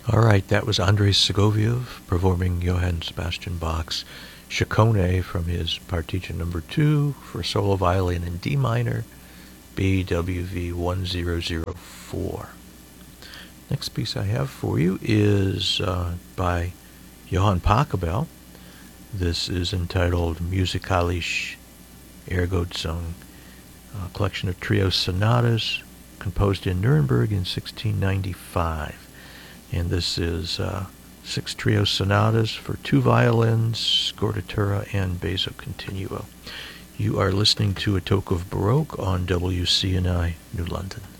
All right, that was Andrei Segoviev performing Johann Sebastian Bach's Chaconne from his Partition Number 2 for solo violin in D minor, BWV 1004. Next piece I have for you is by Johann Pachelbel. This is entitled Musikalische Ergötzung, a collection of trio sonatas composed in Nuremberg in 1695. And this is 6 trio sonatas for 2 violins, scordatura, and basso continuo. You are listening to A Toke of Baroque on WCNI New London.